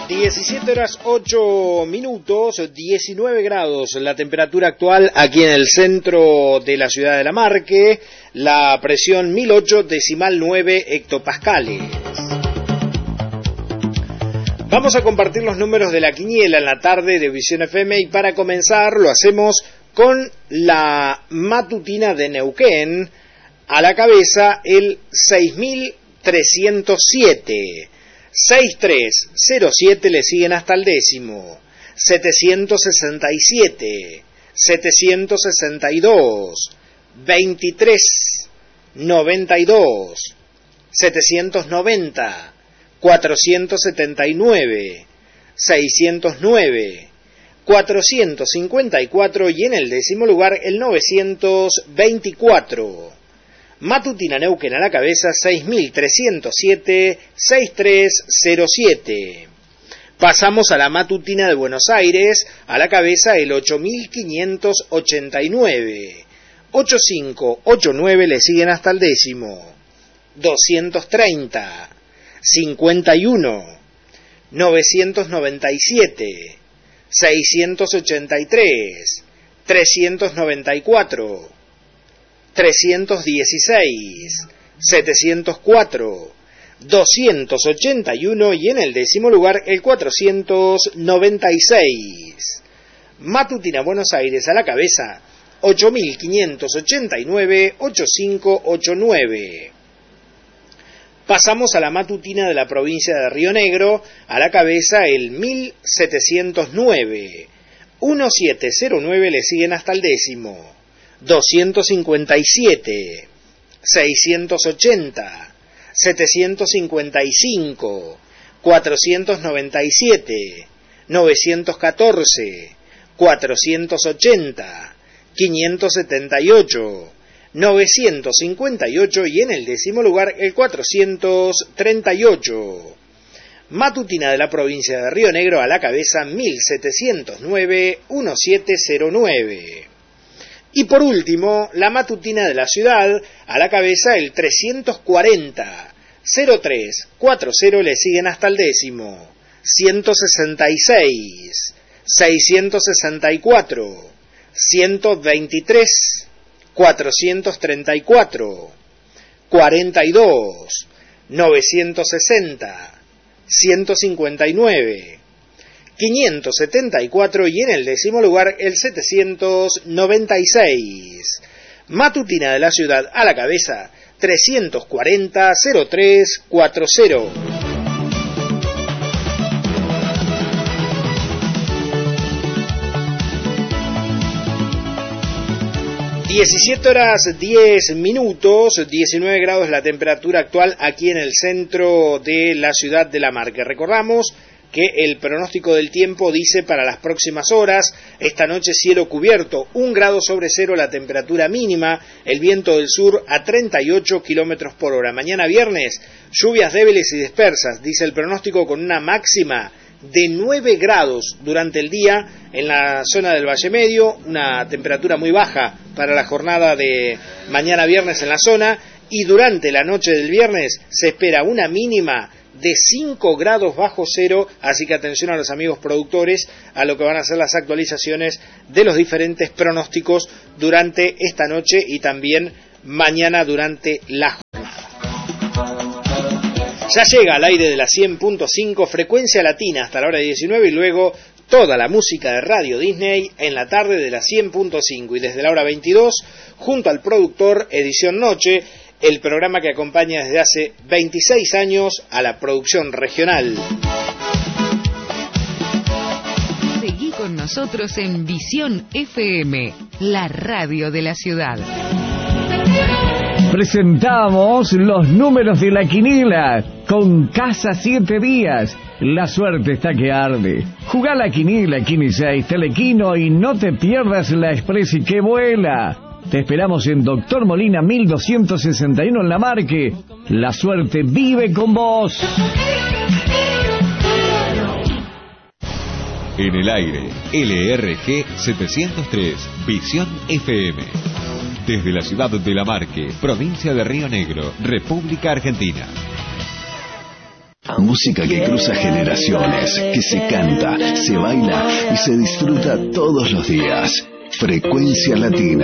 17 horas 8 minutos, 19 grados la temperatura actual aquí en el centro de la ciudad de La Marque, la presión 1008,9 hectopascales. Vamos a compartir los números de la quiniela en la tarde de Visión FM y para comenzar lo hacemos con la matutina de Neuquén, a la cabeza el 6307. 6307 le siguen hasta el décimo, 767, 762, 2392, 790, 479, 609, 454 y en el décimo lugar el 924. Matutina Neuquén a la cabeza 6307, 6307. Pasamos a la matutina de Buenos Aires, a la cabeza el 8589. 8589 le siguen hasta el décimo. 230, 51, 997, 683, 394, 316, 704, 281 y en el décimo lugar el 496. Matutina Buenos Aires a la cabeza 8589, 8589. Pasamos a la matutina de la provincia de Río Negro, a la cabeza el 1709, 1709 le siguen hasta el décimo. 257, 680, 755, 497, 914, 480, 578, 958 y en el décimo lugar el 438. Matutina de la provincia de Río Negro a la cabeza 1709, 1709. Y por último, la matutina de la ciudad, a la cabeza el 340, 0340 le siguen hasta el décimo, 166, 664, 123, 434, 42, 960, 159, 574 y en el décimo lugar el 796. Matutina de la ciudad a la cabeza 340, 0340. (17:10), 19 grados la temperatura actual aquí en el centro de la ciudad de La Marque. Recordamos que el pronóstico del tiempo dice para las próximas horas: esta noche cielo cubierto, 1 grado sobre cero la temperatura mínima, el viento del sur a 38 kilómetros por hora. Mañana viernes, lluvias débiles y dispersas, dice el pronóstico, con una máxima de 9 grados durante el día en la zona del Valle Medio, una temperatura muy baja para la jornada de mañana viernes en la zona, y durante la noche del viernes se espera una mínima de 5 grados bajo cero, así que atención a los amigos productores a lo que van a ser las actualizaciones de los diferentes pronósticos durante esta noche y también mañana durante la jornada. Ya llega al aire de la 100.5 frecuencia latina hasta la hora 19 y luego toda la música de Radio Disney en la tarde de la 100.5 y desde la hora 22 junto al productor Edición Noche, el programa que acompaña desde hace 26 años a la producción regional. Seguí con nosotros en Visión FM, la radio de la ciudad. Presentamos los números de la quiniela con Casa 7 Días. La suerte está que arde. Jugá la quiniela, Quini 6, Telequino y no te pierdas la Express y que vuela. Te esperamos en Doctor Molina 1261 en La Marque. La suerte vive con vos. En el aire, LRG 703, Visión FM. Desde la ciudad de La Marque, provincia de Río Negro, República Argentina. Música que cruza generaciones, que se canta, se baila y se disfruta todos los días. Frecuencia Latina.